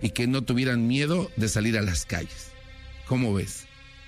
y que no tuvieran miedo de salir a las calles. ¿Cómo ves?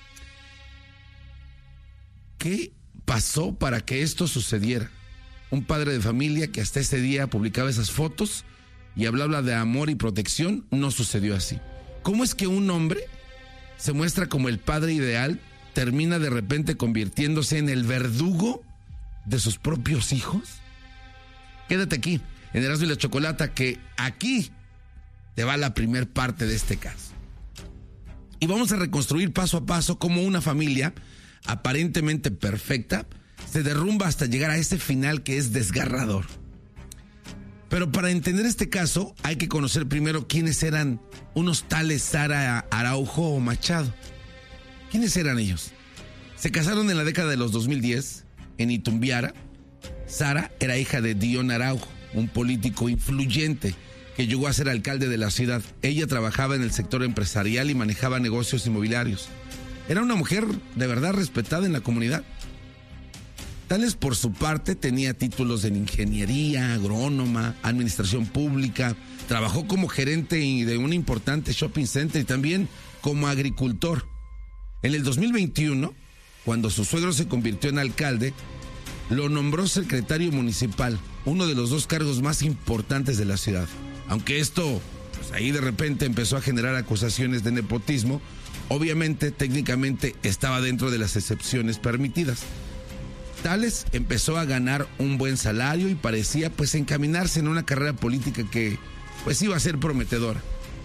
¿Qué pasó para que esto sucediera? Un padre de familia que hasta ese día publicaba esas fotos y hablaba de amor y protección, no sucedió así. ¿Cómo es que un hombre se muestra como el padre ideal, termina de repente convirtiéndose en el verdugo de sus propios hijos? Quédate aquí, en Erasmo y la Chocolata, que aquí te va la primer parte de este caso. Y vamos a reconstruir paso a paso cómo una familia aparentemente perfecta se derrumba hasta llegar a ese final que es desgarrador. Pero para entender este caso hay que conocer primero quiénes eran unos tales Sara Araujo Machado. ¿Quiénes eran ellos? Se casaron en la década de los 2010 en Itumbiara. Sara era hija de Dion Araujo, un político influyente que llegó a ser alcalde de la ciudad. Ella trabajaba en el sector empresarial y manejaba negocios inmobiliarios. Era una mujer de verdad respetada en la comunidad. Tales, por su parte, tenía títulos en ingeniería, agrónoma, administración pública, trabajó como gerente de un importante shopping center y también como agricultor. En el 2021, cuando su suegro se convirtió en alcalde, lo nombró secretario municipal, uno de los dos cargos más importantes de la ciudad. Aunque esto, pues ahí de repente empezó a generar acusaciones de nepotismo, obviamente, técnicamente, estaba dentro de las excepciones permitidas. Tales empezó a ganar un buen salario y parecía pues encaminarse en una carrera política que pues iba a ser prometedora.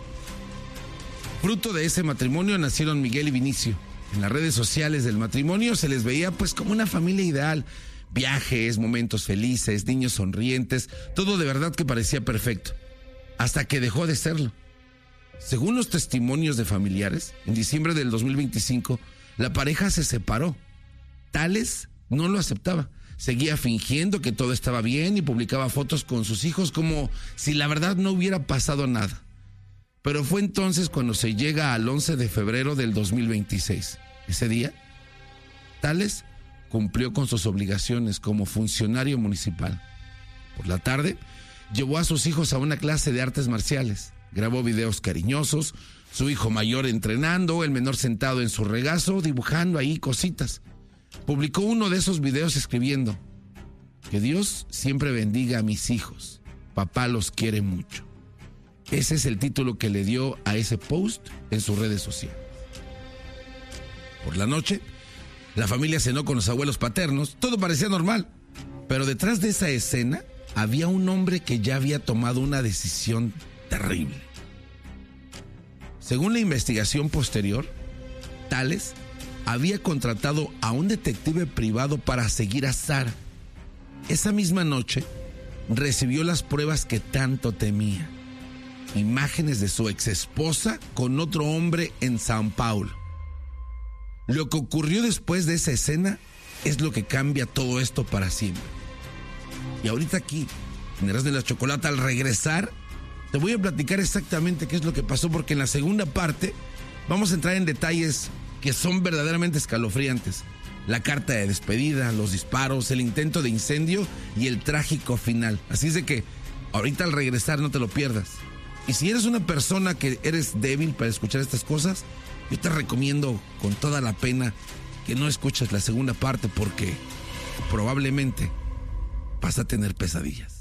Fruto de ese matrimonio nacieron Miguel y Vinicio. En las redes sociales del matrimonio se les veía pues como una familia ideal. Viajes, momentos felices, niños sonrientes, todo de verdad que parecía perfecto. Hasta que dejó de serlo. Según los testimonios de familiares, en diciembre del 2025, la pareja se separó. Tales no lo aceptaba. Seguía fingiendo que todo estaba bien y publicaba fotos con sus hijos como si la verdad no hubiera pasado nada. Pero fue entonces cuando se llega al 11 de febrero del 2026. Ese día, Tales cumplió con sus obligaciones como funcionario municipal. Por la tarde, llevó a sus hijos a una clase de artes marciales. Grabó videos cariñosos, su hijo mayor entrenando, el menor sentado en su regazo, dibujando ahí cositas. Publicó uno de esos videos escribiendo: que Dios siempre bendiga a mis hijos, papá los quiere mucho. Ese es el título que le dio a ese post en sus redes sociales. Por la noche, la familia cenó con los abuelos paternos, todo parecía normal, pero detrás de esa escena había un hombre que ya había tomado una decisión terrible. Según la investigación posterior, Tales había contratado a un detective privado para seguir a Sara. Esa misma noche recibió las pruebas que tanto temía: imágenes de su exesposa con otro hombre en Sao Paulo. Lo que ocurrió después de esa escena es lo que cambia todo esto para siempre. Y ahorita aquí, en Erasmo y la Chocolata, al regresar, te voy a platicar exactamente qué es lo que pasó, porque en la segunda parte vamos a entrar en detalles que son verdaderamente escalofriantes. La carta de despedida, los disparos, el intento de incendio y el trágico final. Así es de que ahorita al regresar no te lo pierdas. Y si eres una persona que eres débil para escuchar estas cosas, yo te recomiendo con toda la pena que no escuches la segunda parte, porque probablemente vas a tener pesadillas.